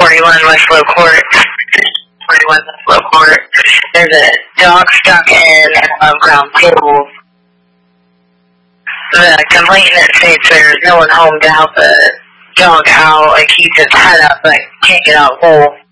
41 Westlow Court. 41 Westlow Court. There's a dog stuck in an above-ground pool. The complainant states there's no one home to help the dog out. It keeps its head up, but can't get out whole.